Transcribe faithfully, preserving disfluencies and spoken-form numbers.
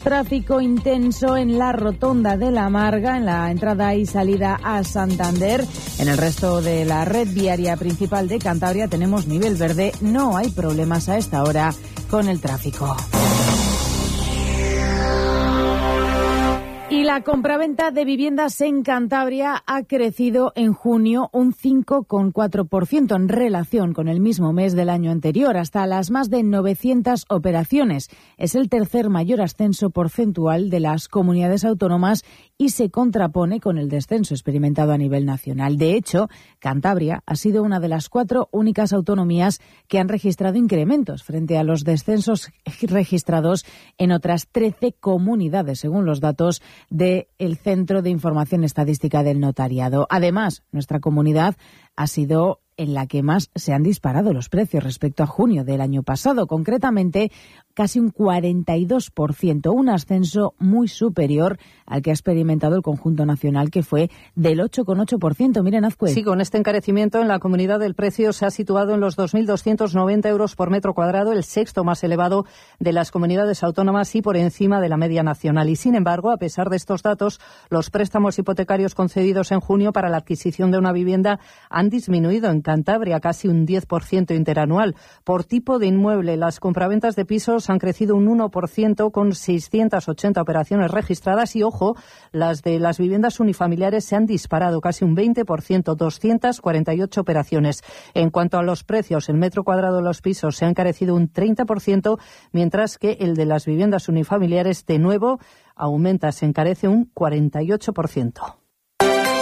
Tráfico intenso en la rotonda de la Marga, en la entrada y salida a Santander. En el resto de la red viaria principal de Cantabria tenemos nivel verde. No hay problemas a esta hora con el tráfico. Y la compraventa de viviendas en Cantabria ha crecido en junio un cinco coma cuatro por ciento en relación con el mismo mes del año anterior, hasta las más de novecientas operaciones. Es el tercer mayor ascenso porcentual de las comunidades autónomas y se contrapone con el descenso experimentado a nivel nacional. De hecho, Cantabria ha sido una de las cuatro únicas autonomías que han registrado incrementos frente a los descensos registrados en otras trece comunidades, según los datos del Centro de Información Estadística del Notariado. Además, nuestra comunidad ha sido en la que más se han disparado los precios respecto a junio del año pasado, concretamente casi un cuarenta y dos por ciento, un ascenso muy superior al que ha experimentado el conjunto nacional, que fue del ocho coma ocho por ciento. Miren, Azcue. Sí, con este encarecimiento en la comunidad el precio se ha situado en los dos mil doscientos noventa euros por metro cuadrado, el sexto más elevado de las comunidades autónomas y por encima de la media nacional. Y sin embargo, a pesar de estos datos, los préstamos hipotecarios concedidos en junio para la adquisición de una vivienda han disminuido en Cantabria casi un diez por ciento interanual. Por tipo de inmueble, las compraventas de pisos han crecido un uno por ciento con seiscientas ochenta operaciones registradas y, ojo, las de las viviendas unifamiliares se han disparado casi un veinte por ciento, doscientas cuarenta y ocho operaciones. En cuanto a los precios, el metro cuadrado de los pisos se ha encarecido un treinta por ciento, mientras que el de las viviendas unifamiliares de nuevo aumenta, se encarece un cuarenta y ocho por ciento.